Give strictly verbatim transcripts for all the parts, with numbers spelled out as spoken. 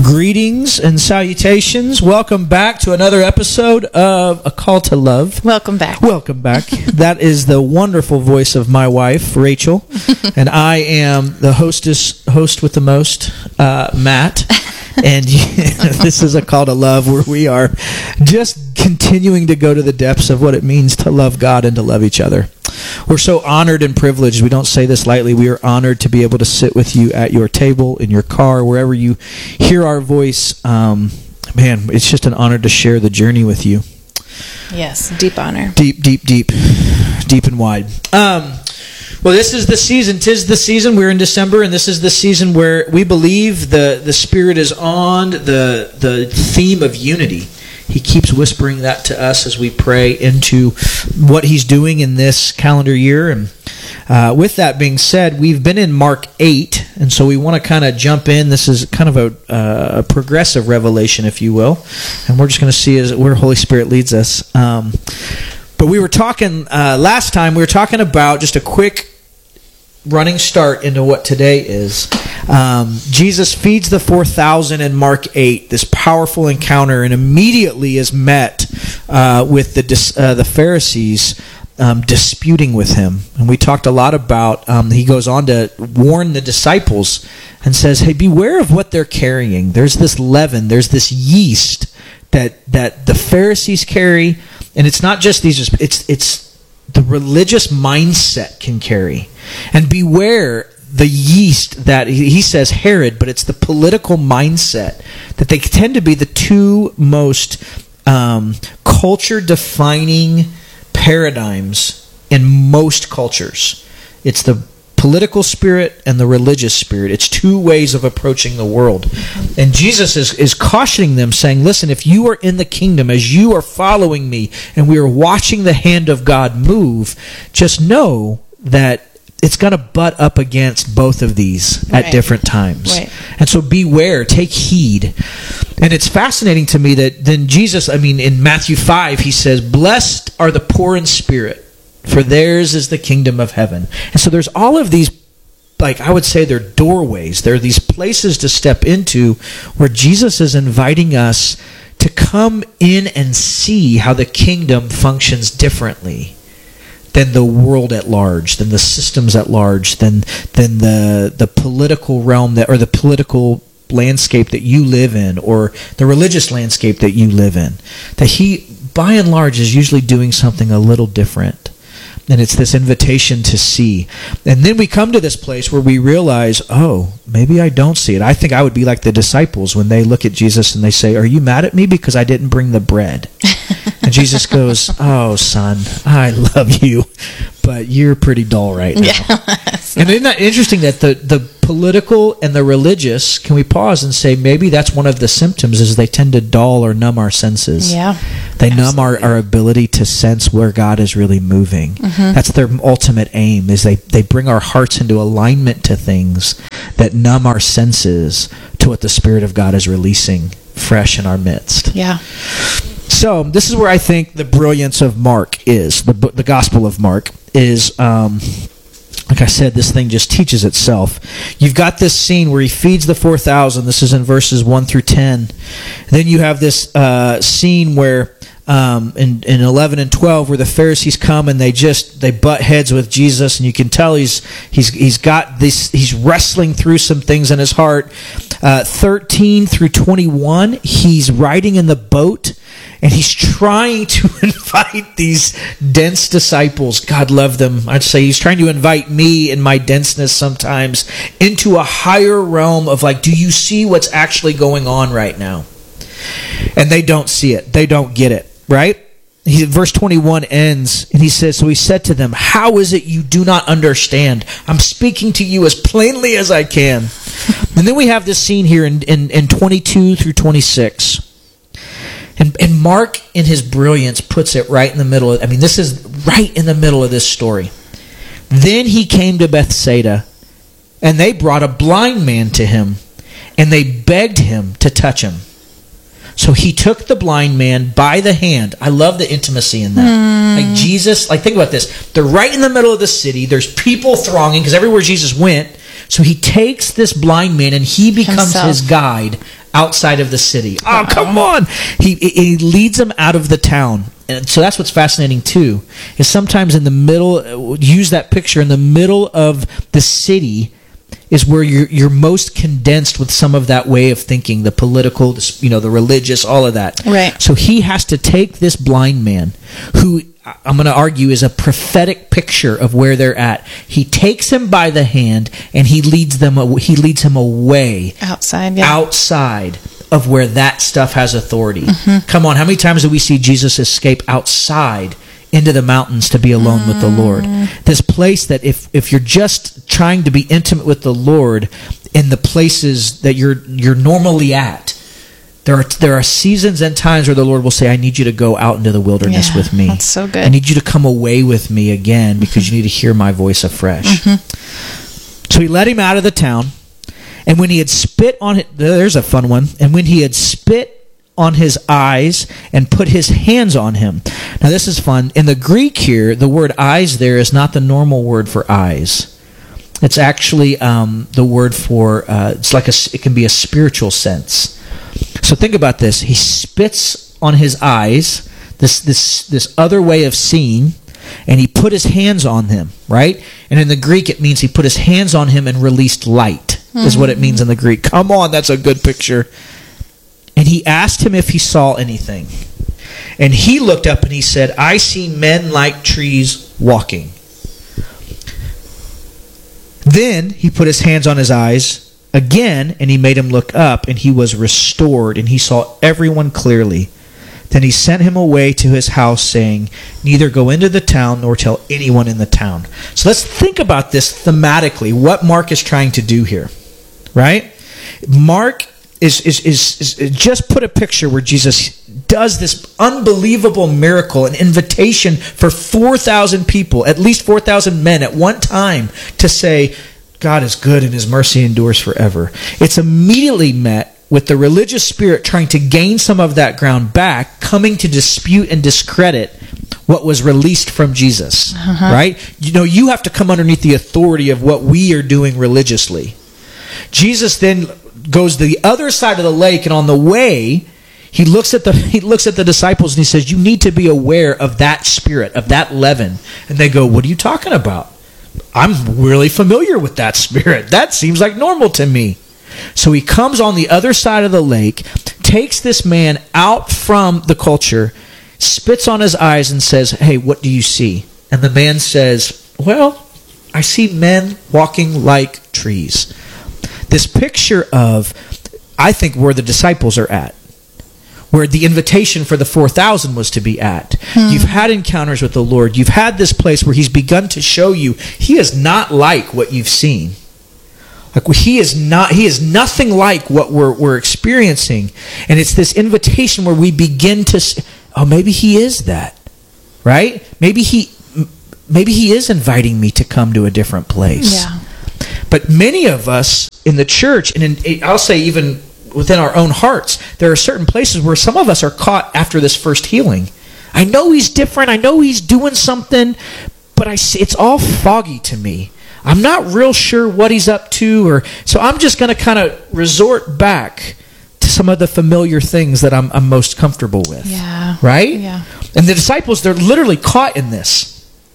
Greetings and salutations. Welcome back to another episode of A Call to Love. Welcome back. Welcome back. That is the wonderful voice of my wife, Rachel. And I am the hostess, host with the most, uh, Matt. And this is A Call to Love, where we are just continuing to go to the depths of what it means to love God and to love each other. We're so honored and privileged. We don't say this lightly. We are honored to be able to sit with you at your table, in your car, wherever you hear our voice. Um, man, it's just an honor to share the journey with you. Yes, deep honor. Deep, deep, deep, deep and wide. Um, well, this is the season. 'Tis the season. We're in December, and this is the season where we believe the, the Spirit is on the the theme of unity. He keeps whispering that to us as we pray into what he's doing in this calendar year. And uh, with that being said, we've been in Mark eight, and so we want to kind of jump in. This is kind of a, uh, a progressive revelation, if you will, and we're just going to see as where Holy Spirit leads us. Um, but we were talking uh, last time. We were talking about just a quick running start into what today is. Um, Jesus feeds the four thousand in Mark eight, this powerful encounter, and immediately is met uh, with the dis- uh, the Pharisees um, disputing with him. And we talked a lot about, um, he goes on to warn the disciples and says, hey, beware of what they're carrying. There's this leaven, there's this yeast that, that the Pharisees carry, and it's not just these, it's it's the religious mindset can carry. And beware the yeast that, he says Herod, but it's the political mindset, that they tend to be the two most um, culture-defining paradigms in most cultures. It's the political spirit and the religious spirit. It's two ways of approaching the world. And Jesus is, is cautioning them, saying, listen, if you are in the kingdom, as you are following me, and we are watching the hand of God move, just know that it's going to butt up against both of these at right. different times. Right. And so beware, take heed. And it's fascinating to me that then Jesus, I mean, in Matthew five, he says, blessed are the poor in spirit, for theirs is the kingdom of heaven. And so there's all of these, like I would say, they're doorways. There are these places to step into where Jesus is inviting us to come in and see how the kingdom functions differently than the world at large, than the systems at large, than than the the political realm that, or the political landscape that you live in, or the religious landscape that you live in. That he, by and large, is usually doing something a little different. And it's this invitation to see. And then we come to this place where we realize, oh, maybe I don't see it. I think I would be like the disciples when they look at Jesus and they say, are you mad at me because I didn't bring the bread? And Jesus goes, oh, son, I love you, but you're pretty dull right now. Yeah, and isn't that interesting that the, the political and the religious, can we pause and say maybe that's one of the symptoms, is they tend to dull or numb our senses. Yeah, They absolutely. numb our, our ability to sense where God is really moving. Mm-hmm. That's their ultimate aim, is they, they bring our hearts into alignment to things that numb our senses to what the Spirit of God is releasing fresh in our midst. Yeah. So this is where I think the brilliance of Mark is, the the Gospel of Mark is, um, like I said, this thing just teaches itself. You've got this scene where he feeds the four thousand. This is in verses one through ten. And then you have this uh, scene where um, in, in eleven and twelve, where the Pharisees come and they just they butt heads with Jesus, and you can tell he's he's he's got this, he's wrestling through some things in his heart. Uh, thirteen through twenty-one, he's riding in the boat. And he's trying to invite these dense disciples, God love them, I'd say he's trying to invite me in my denseness sometimes into a higher realm of like, do you see what's actually going on right now? And they don't see it. They don't get it, right? He, verse twenty-one ends, and he says, so he said to them, how is it you do not understand? I'm speaking to you as plainly as I can. And then we have this scene here in, in, in twenty-two through twenty-six. And, and Mark, in his brilliance, puts it right in the middle of, I mean, this is right in the middle of this story. Then he came to Bethsaida, and they brought a blind man to him, and they begged him to touch him. So he took the blind man by the hand. I love the intimacy in that. Mm. Like Jesus, like think about this. They're right in the middle of the city. There's people thronging, because everywhere Jesus went. So he takes this blind man, and he becomes Himself. his guide outside of the city. Oh, come on. He, he leads them out of the town. And so that's what's fascinating too, is sometimes in the middle, use that picture, in the middle of the city is where you're, you're most condensed with some of that way of thinking, the political, the, you know, the religious, all of that. Right. So he has to take this blind man, who I'm going to argue is a prophetic picture of where they're at. He takes him by the hand and he leads them. He leads him away outside, yeah. outside of where that stuff has authority. Mm-hmm. Come on, how many times do we see Jesus escape outside into the mountains to be alone mm. with the Lord? This place that if if you're just trying to be intimate with the Lord in the places that you're you're normally at, there are there are seasons and times where the Lord will say, I need you to go out into the wilderness yeah, with me. That's so good. I need you to come away with me again because mm-hmm. you need to hear my voice afresh. Mm-hmm. So he led him out of the town. And when he had spit on it, there's a fun one. And when he had spit on his eyes and put his hands on him. Now this is fun. In the Greek here, the word eyes there is not the normal word for eyes. It's actually um, the word for, uh, it's like a, it can be a spiritual sense. So think about this. He spits on his eyes, this this this other way of seeing, and he put his hands on him, right? And in the Greek, it means he put his hands on him and released light. Is what it means in the Greek. Come on, that's a good picture. And he asked him if he saw anything. And he looked up and he said, I see men like trees walking. Then he put his hands on his eyes again, and he made him look up, and he was restored, and he saw everyone clearly. Then he sent him away to his house, saying, neither go into the town nor tell anyone in the town. So let's think about this thematically, what Mark is trying to do here. Right? Mark is, is, is, is just put a picture where Jesus does this unbelievable miracle, an invitation for four thousand people, at least four thousand men at one time, to say, God is good and his mercy endures forever. It's immediately met with the religious spirit trying to gain some of that ground back, coming to dispute and discredit what was released from Jesus. Uh-huh. Right? You know, you have to come underneath the authority of what we are doing religiously. Jesus then goes to the other side of the lake, and on the way, he looks at the he looks at the disciples and he says, you need to be aware of that spirit, of that leaven. And they go, what are you talking about? I'm really familiar with that spirit. That seems like normal to me. So he comes on the other side of the lake, takes this man out from the culture, spits on his eyes and says, hey, what do you see? And the man says, well, I see men walking like trees. This picture of, I think, where the disciples are at, where the invitation for the four thousand was to be at. Hmm. You've had encounters with the Lord. You've had this place where he's begun to show you he is not like what you've seen. Like he is not, he is nothing like what we're we're experiencing. And it's this invitation where we begin to, oh, maybe he is that, right? Maybe he, maybe he is inviting me to come to a different place. Yeah. But many of us in the church, and in, I'll say even within our own hearts, there are certain places where some of us are caught after this first healing. I know he's different. I know he's doing something, but I see it's all foggy to me. I'm not real sure what he's up to, or so I'm just going to kind of resort back to some of the familiar things that I'm, I'm most comfortable with. Yeah. Right? Yeah. And the disciples, they're literally caught in this.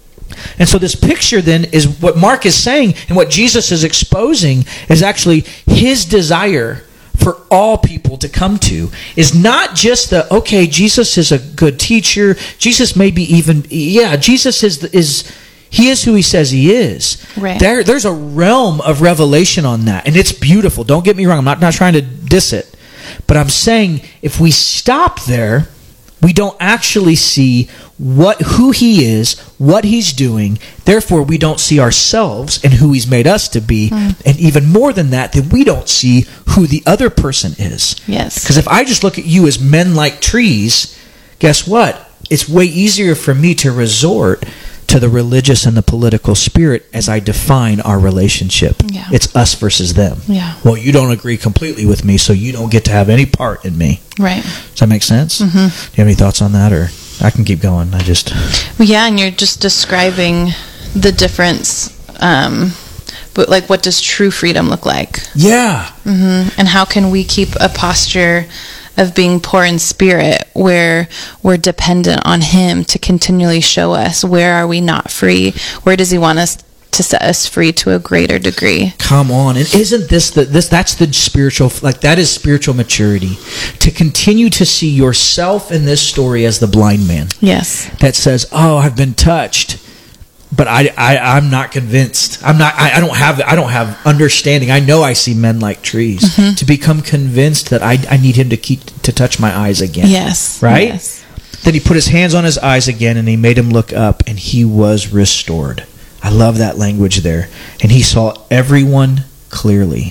And so this picture then is what Mark is saying, and what Jesus is exposing is actually his desire for all people to come to is not just the, okay, Jesus is a good teacher. Jesus maybe even, yeah, Jesus is, is he is who he says he is. Right. There, there's a realm of revelation on that, and it's beautiful. Don't get me wrong. I'm not, not trying to diss it. But I'm saying if we stop there, we don't actually see what who he is, what he's doing. Therefore, we don't see ourselves and who he's made us to be. Mm. And even more than that, then we don't see who the other person is. Yes. Because if I just look at you as men like trees, guess what? It's way easier for me to resort to the religious and the political spirit as I define our relationship. Yeah. It's us versus them. Yeah. Well, you don't agree completely with me, so you don't get to have any part in me. Right. Does that make sense? Mm-hmm. Do you have any thoughts on that, or I can keep going? I just well, yeah, and you're just describing the difference um, but like, what does true freedom look like? Yeah. Mm-hmm. And how can we keep a posture of being poor in spirit, where we're dependent on him to continually show us where are we not free? Where does he want us to set us free to a greater degree? Come on. And isn't this the this that's the spiritual, like that is spiritual maturity, to continue to see yourself in this story as the blind man. Yes. That says, "Oh, I've been touched, but I, I I'm not convinced. I'm not I, I don't have I don't have understanding. I know I see men like trees." Mm-hmm. To become convinced that I I need him to keep to touch my eyes again. Yes. Right? Yes. Then he put his hands on his eyes again and he made him look up and he was restored. I love that language there. And he saw everyone clearly.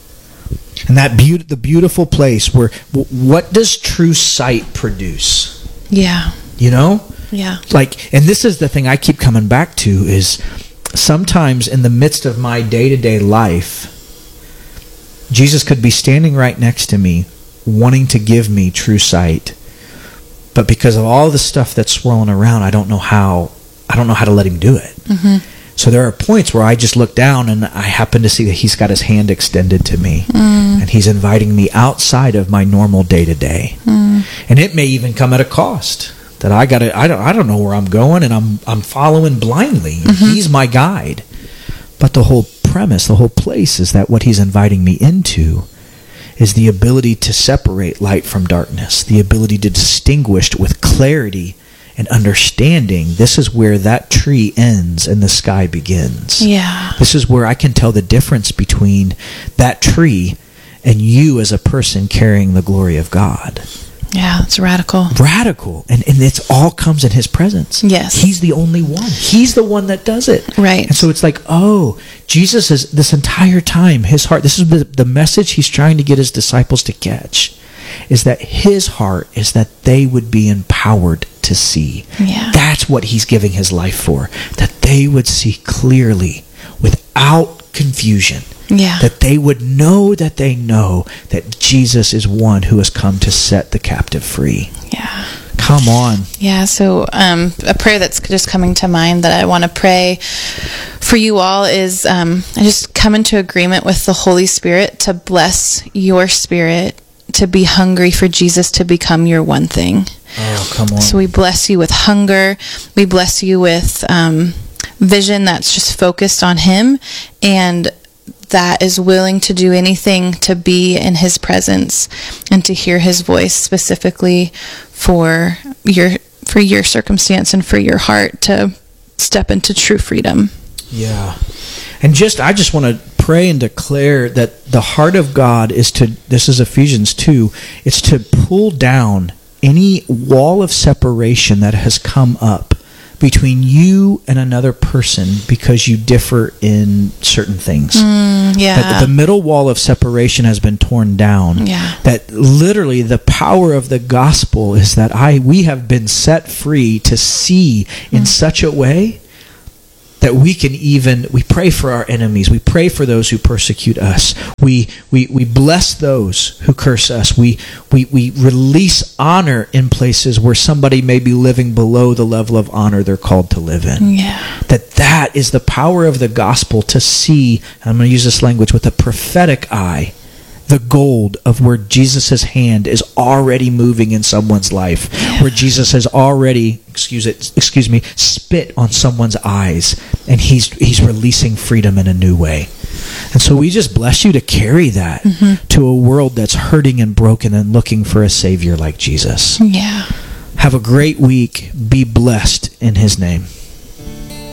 And that be- the beautiful place where, what does true sight produce? Yeah. You know? Yeah. Like, and this is the thing I keep coming back to, is sometimes in the midst of my day-to-day life, Jesus could be standing right next to me, wanting to give me true sight. But because of all the stuff that's swirling around, I don't know how I don't know how to let him do it. Mm-hmm. So there are points where I just look down and I happen to see that he's got his hand extended to me. Mm. And he's inviting me outside of my normal day-to-day. Mm. And it may even come at a cost. That I got to I don't I don't know where I'm going, and I'm I'm following blindly. Mm-hmm. He's my guide. But the whole premise, the whole place is that what he's inviting me into is the ability to separate light from darkness, the ability to distinguish with clarity and understanding. This is where that tree ends and the sky begins. Yeah. This is where I can tell the difference between that tree and you as a person carrying the glory of God. Yeah, it's radical. Radical. And and it all comes in his presence. Yes. He's the only one. He's the one that does it. Right. And so it's like, oh, Jesus is, this entire time, his heart, this is the, the message he's trying to get his disciples to catch, is that his heart is that they would be empowered to see. Yeah. That's what he's giving his life for. That they would see clearly without confusion. Yeah. That they would know that they know that Jesus is one who has come to set the captive free. Yeah. Come on. Yeah, so um, a prayer that's just coming to mind that I want to pray for you all is um, I just come into agreement with the Holy Spirit to bless your spirit to be hungry for Jesus to become your one thing. Oh, come on. So we bless you with hunger. We bless you with um, vision that's just focused on him, and that is willing to do anything to be in his presence and to hear his voice specifically for your for your circumstance and for your heart to step into true freedom. Yeah. And just I just want to pray and declare that the heart of God is to, this is Ephesians two, it's to pull down any wall of separation that has come up between you and another person because you differ in certain things. Mm, yeah. That the middle wall of separation has been torn down. Yeah. That literally the power of the gospel is that I we have been set free to see in mm. such a way that we can even, we pray for our enemies. We pray for those who persecute us. We we we bless those who curse us. We we we release honor in places where somebody may be living below the level of honor they're called to live in. Yeah. That that is the power of the gospel, to see, I'm going to use this language, with a prophetic eye, the gold of where Jesus' hand is already moving in someone's life, yeah. where Jesus has already, excuse it, excuse me, spit on someone's eyes, and he's he's releasing freedom in a new way. And so we just bless you to carry that mm-hmm. to a world that's hurting and broken and looking for a Savior like Jesus. Yeah. Have a great week. Be blessed in his name.